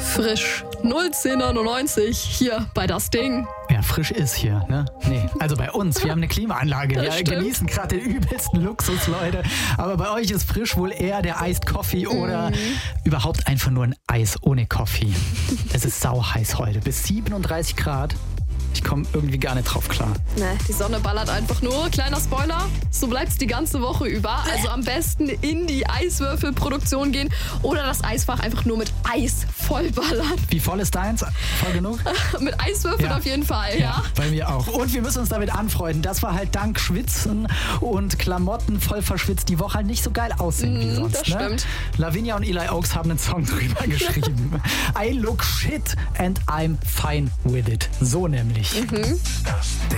Frisch 01099 hier bei Das Ding. Ja, frisch ist hier, ne? Nee, also bei uns. Wir haben eine Klimaanlage. Wir genießen gerade den übelsten Luxus, Leute. Aber bei euch ist frisch wohl eher der Iced Coffee oder überhaupt einfach nur ein Eis ohne Coffee. Es ist sauheiß heute. Bis 37 Grad. Ich komme irgendwie gar nicht drauf klar. Ne, die Sonne ballert einfach nur. Kleiner Spoiler, so bleibt's die ganze Woche über. Also am besten in die Eiswürfelproduktion gehen oder das Eisfach einfach nur mit Eis vollballern. Wie voll ist deins? Voll genug? Mit Eiswürfeln auf jeden Fall, ja. Bei mir auch. Und wir müssen uns damit anfreunden, dass wir halt dank Schwitzen und Klamotten voll verschwitzt die Woche halt nicht so geil aussehen wie sonst. Das stimmt. Lavinia und Eli Oaks haben einen Song drüber geschrieben. I look shit and I'm fine with it. So nämlich. Das Ding.